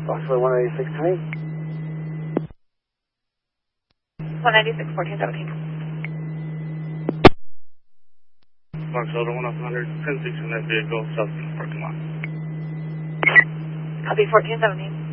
Foxtrot 196 to me. 196, 1417. Foxtrot 100, 10-6 in that vehicle, south of the parking lot. Copy 1417.